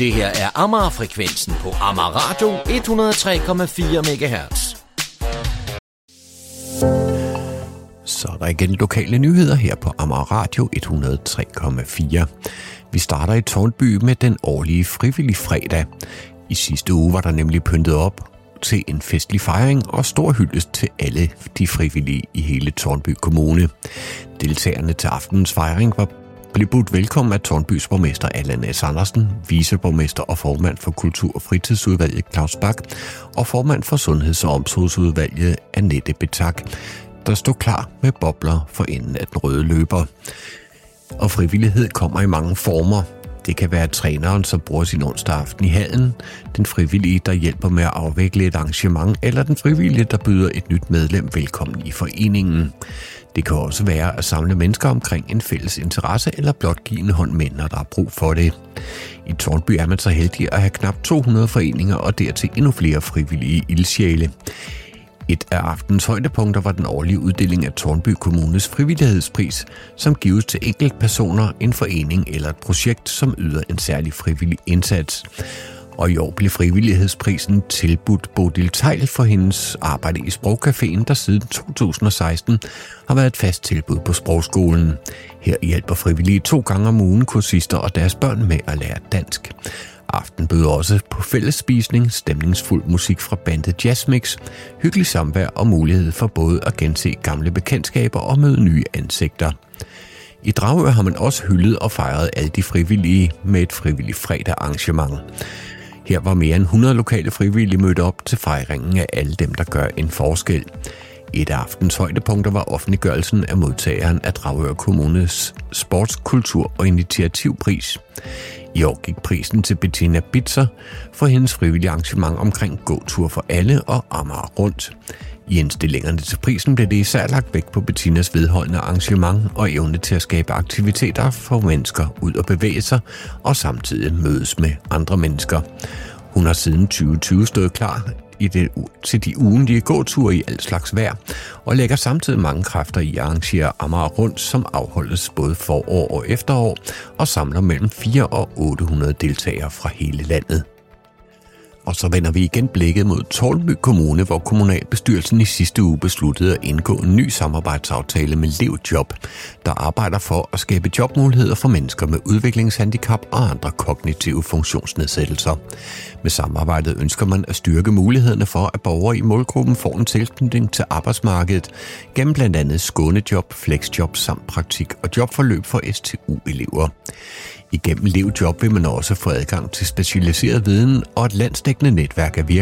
Det her er Amager-frekvensen på Amager Radio 103,4 MHz. Så er der igen lokale nyheder her på Amager Radio 103,4. Vi starter i Tårnby med den årlige frivillige fredag. I sidste uge var der nemlig pyntet op til en festlig fejring og stor hyldest til alle de frivillige i hele Tårnby Kommune. Deltagerne til aftenens fejring blev budt velkommen af Tårnbys borgmester Allan S. Andersen, viceborgmester og formand for Kultur- og Fritidsudvalget Claus Bak og formand for Sundheds- og Omsorgsudvalget Annette Betak, der stod klar med bobler for enden af den røde løber. Og frivillighed kommer i mange former. Det kan være træneren, som bruger sin onsdag aften i hallen, den frivillige, der hjælper med at afvikle et arrangement, eller den frivillige, der byder et nyt medlem velkommen i foreningen. Det kan også være at samle mennesker omkring en fælles interesse, eller blot give en hånd med, når der er brug for det. I Tårnby er man så heldig at have knap 200 foreninger, og dertil endnu flere frivillige ildsjæle. Et af aftens højdepunkter var den årlige uddeling af Tårnby Kommunes frivillighedspris, som gives til enkeltpersoner, en forening eller et projekt, som yder en særlig frivillig indsats. Og i år blev frivillighedsprisen tilbudt Bodil Tejl for hendes arbejde i Sprogcaféen, der siden 2016 har været et fast tilbud på sprogskolen. Her hjælper frivillige 2 gange om ugen kursister og deres børn med at lære dansk. Aften bød også på fællesspisning, stemningsfuld musik fra bandet Jazzmix, hyggelig samvær og mulighed for både at gense gamle bekendtskaber og møde nye ansigter. I Dragør har man også hyldet og fejret alle de frivillige med et frivilligt fredag arrangement. Her var mere end 100 lokale frivillige mødt op til fejringen af alle dem, der gør en forskel. Et af aftens højdepunkter var offentliggørelsen af modtageren af Dragør Kommunes Sports-, Kultur- og Initiativpris. I år gik prisen til Bettina Bitzer for hendes frivillige arrangement omkring gåtur for alle og Amager rundt. I indstillingerne til prisen blev det især lagt vægt på Bettinas vedholdende arrangement og evne til at skabe aktiviteter for mennesker ud og bevæge sig og samtidig mødes med andre mennesker. Hun har siden 2020 stået klar til de ugentlige gåture i alt slags vejr, og lægger samtidig mange kræfter i at arrangere Amager rundt, som afholdes både forår og efterår, og samler mellem 400 og 800 deltagere fra hele landet. Og så vender vi igen blikket mod Tårnby Kommune, hvor kommunalbestyrelsen i sidste uge besluttede at indgå en ny samarbejdsaftale med LevJob, der arbejder for at skabe jobmuligheder for mennesker med udviklingshandicap og andre kognitive funktionsnedsættelser. Med samarbejdet ønsker man at styrke mulighederne for, at borgere i målgruppen får en tilknytning til arbejdsmarkedet gennem blandt andet skånejob, flexjob samt praktik og jobforløb for STU-elever. Igennem LevJob vil man også få adgang til specialiseret viden og et landsdækkende netværk af virksomheder,